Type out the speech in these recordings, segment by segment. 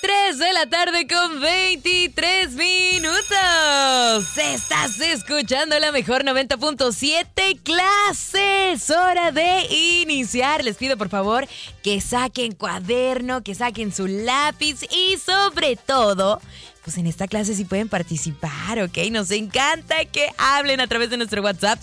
3 de la tarde con 23 minutos. Estás escuchando la mejor 90.7 clases. Hora de iniciar. Les pido por favor que saquen cuaderno, que saquen su lápiz y sobre todo, pues en esta clase sí pueden participar, ¿ok? Nos encanta que hablen a través de nuestro WhatsApp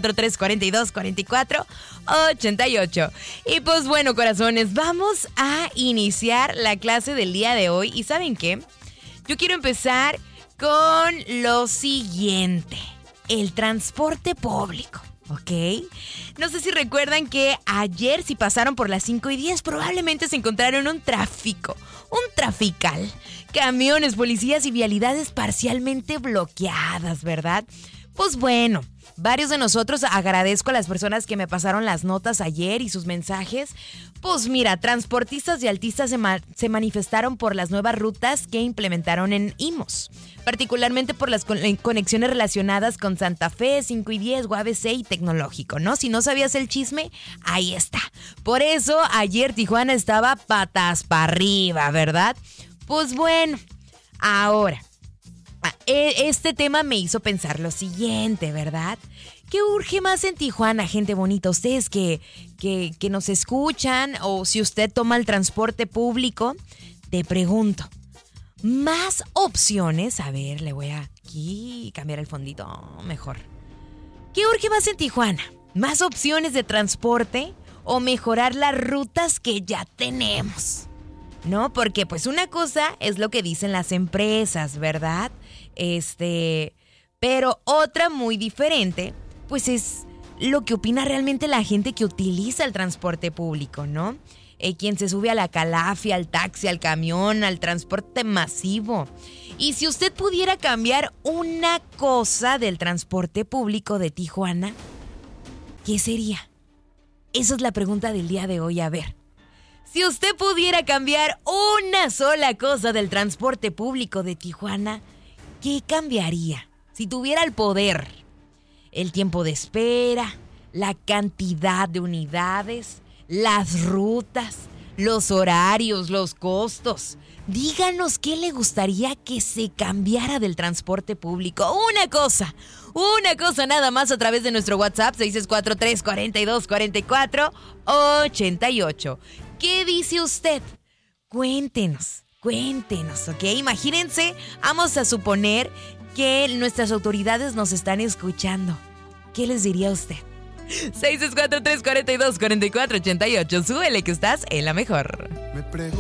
643-42-44-88. Y pues bueno, corazones, vamos a iniciar la clase del día de hoy. ¿Y saben qué? Yo quiero empezar con lo siguiente. El transporte público, ¿ok? No sé si recuerdan que ayer, si pasaron por las 5:10, probablemente se encontraron un trafical. Camiones, policías y vialidades parcialmente bloqueadas, ¿verdad? Pues bueno, varios de nosotros, agradezco a las personas que me pasaron las notas ayer y sus mensajes. Pues mira, transportistas y altistas se manifestaron por las nuevas rutas que implementaron en IMOS, particularmente por las conexiones relacionadas con Santa Fe, 5 y 10, UABC y Tecnológico, ¿no? Si no sabías el chisme, ahí está. Por eso ayer Tijuana estaba patas para arriba, ¿verdad? Pues bueno, ahora, este tema me hizo pensar lo siguiente, ¿verdad? ¿Qué urge más en Tijuana, gente bonita? Ustedes que nos escuchan o si usted toma el transporte público, te pregunto, ¿más opciones? A ver, le voy a aquí cambiar el fondito mejor. ¿Qué urge más en Tijuana? ¿Más opciones de transporte o mejorar las rutas que ya tenemos? ¿No? Porque pues una cosa es lo que dicen las empresas, ¿verdad? Pero otra muy diferente, pues es lo que opina realmente la gente que utiliza el transporte público, ¿no? Quien se sube a la calafia, al taxi, al camión, al transporte masivo. Y si usted pudiera cambiar una cosa del transporte público de Tijuana, ¿qué sería? Esa es la pregunta del día de hoy. A ver, si usted pudiera cambiar una sola cosa del transporte público de Tijuana, ¿qué cambiaría? Si tuviera el poder, el tiempo de espera, la cantidad de unidades, las rutas, los horarios, los costos. Díganos qué le gustaría que se cambiara del transporte público. Una cosa nada más a través de nuestro WhatsApp 643-42-44-88. ¿Qué dice usted? Cuéntenos, ¿ok? Imagínense, vamos a suponer que nuestras autoridades nos están escuchando. ¿Qué les diría usted? 643-42-44-88. Súbele que estás en la mejor.